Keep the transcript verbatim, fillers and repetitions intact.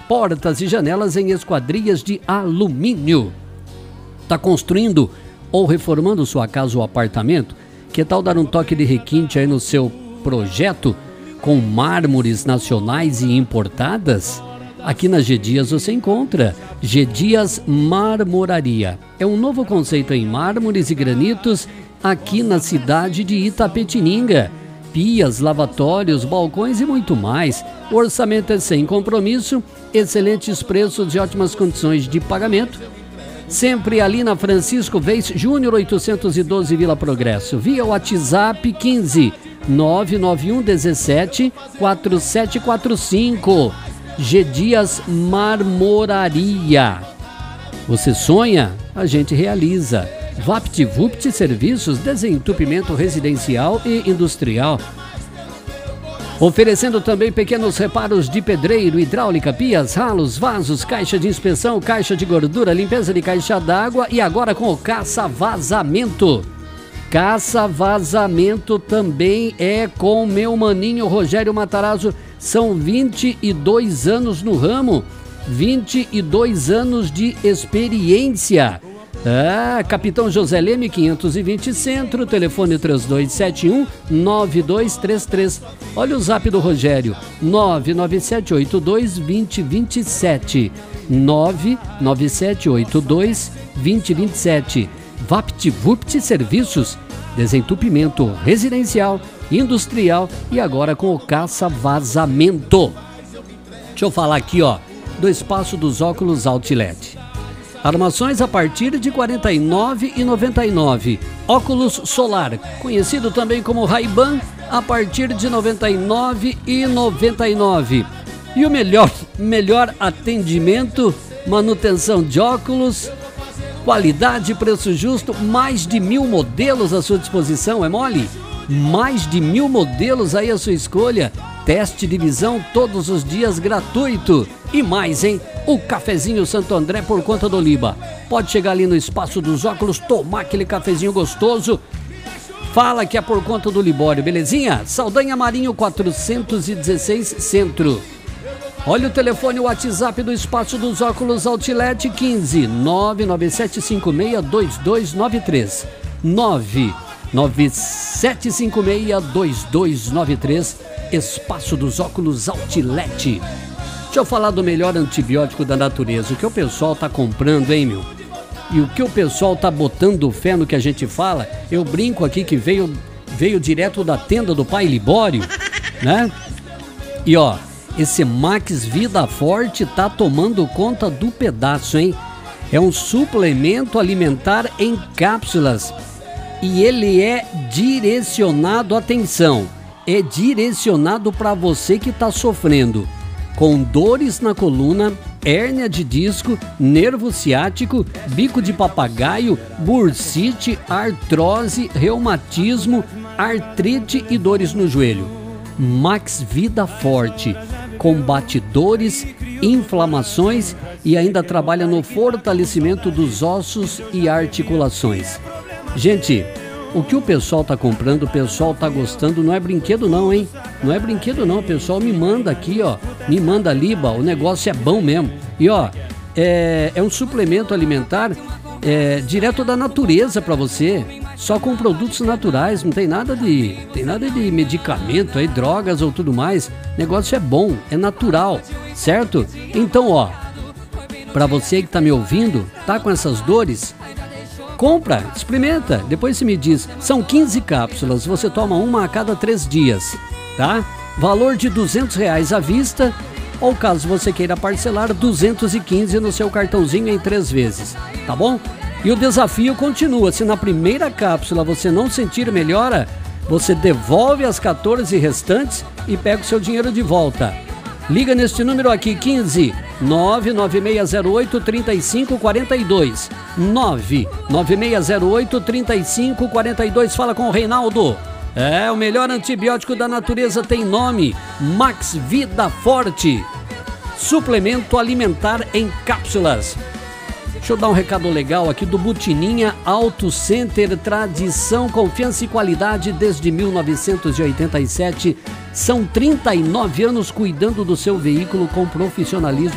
portas e janelas em esquadrias de alumínio. Está construindo ou reformando sua casa ou apartamento? Que tal dar um toque de requinte aí no seu projeto com mármores nacionais e importadas? Aqui na G Dias você encontra G Dias Marmoraria. É um novo conceito em mármores e granitos aqui na cidade de Itapetininga. Pias, lavatórios, balcões e muito mais. O orçamento é sem compromisso, excelentes preços e ótimas condições de pagamento. Sempre ali na Francisco Vez Júnior oitocentos e doze, Vila Progresso. Via WhatsApp quinze nove nove um dezessete quatro sete quatro cinco. G Dias Marmoraria. Você sonha? A gente realiza. VaptVupt Serviços, desentupimento residencial e industrial. Oferecendo também pequenos reparos de pedreiro, hidráulica, pias, ralos, vasos, caixa de inspeção, caixa de gordura, limpeza de caixa d'água e agora com o caça-vazamento. Caça-vazamento também é com meu maninho Rogério Matarazzo. São vinte e dois anos no ramo, vinte e dois anos de experiência. Ah, Capitão José Leme, quinhentos e vinte Centro, telefone três dois sete um nove dois três três. Olha o zap do Rogério, nove nove sete oito dois dois zero dois sete, nove nove sete oito dois dois zero dois sete. VaptVupt Serviços, desentupimento residencial, industrial e agora com o caça-vazamento. Deixa eu falar aqui, ó, do Espaço dos Óculos Outlet. Armações a partir de quarenta e nove reais e noventa e nove centavos. Óculos solar, conhecido também como Ray-Ban, a partir de noventa e nove reais e noventa e nove centavos. E o melhor, melhor atendimento, manutenção de óculos, qualidade, preço justo, mais de mil modelos à sua disposição, é mole? Mais de mil modelos aí à sua escolha. Teste de visão todos os dias gratuito. E mais, hein? O cafezinho Santo André por conta do Liba. Pode chegar ali no Espaço dos Óculos, tomar aquele cafezinho gostoso. Fala que é por conta do Libório, belezinha? Saldanha Marinho quatrocentos e dezesseis Centro. Olha o telefone, o WhatsApp do Espaço dos Óculos Outlet quinze nove nove sete cinco seis dois dois nove três. nove nove sete cinco seis dois dois nove três. Espaço dos Óculos Outlet. Deixa eu falar do melhor antibiótico da natureza. O que o pessoal tá comprando, hein, meu? E o que o pessoal tá botando fé no que a gente fala? Eu brinco aqui que veio, veio direto da tenda do pai Libório, né? E ó, esse Max Vida Forte tá tomando conta do pedaço, hein? É um suplemento alimentar em cápsulas e ele é direcionado, atenção, é direcionado para você que tá sofrendo com dores na coluna, hérnia de disco, nervo ciático, bico de papagaio, bursite, artrose, reumatismo, artrite e dores no joelho. Max Vida Forte combate dores, inflamações e ainda trabalha no fortalecimento dos ossos e articulações. Gente, o que o pessoal tá comprando, o pessoal tá gostando, não é brinquedo não, hein? Não é brinquedo não, o pessoal me manda aqui, ó, me manda Liba, o negócio é bom mesmo. E ó, é, é um suplemento alimentar é, direto da natureza para você, só com produtos naturais, não tem nada de, tem nada de medicamento aí, drogas ou tudo mais. O negócio é bom, é natural, certo? Então, ó, para você que tá me ouvindo, tá com essas dores, compra, experimenta, depois você me diz. São quinze cápsulas, você toma uma a cada três dias, tá? Valor de duzentos reais à vista, ou caso você queira parcelar, duzentos e quinze no seu cartãozinho em três vezes, tá bom? E o desafio continua, se na primeira cápsula você não sentir melhora, você devolve as quatorze restantes e pega o seu dinheiro de volta. Liga neste número aqui, quinze nove nove seis zero oito três cinco quatro dois, nove nove seis zero oito três cinco quatro dois. Fala com o Reinaldo. É, o melhor antibiótico da natureza tem nome, Max Vida Forte, suplemento alimentar em cápsulas. Deixa eu dar um recado legal aqui do Butininha Auto Center, tradição, confiança e qualidade desde mil novecentos e oitenta e sete. São trinta e nove anos cuidando do seu veículo com profissionalismo.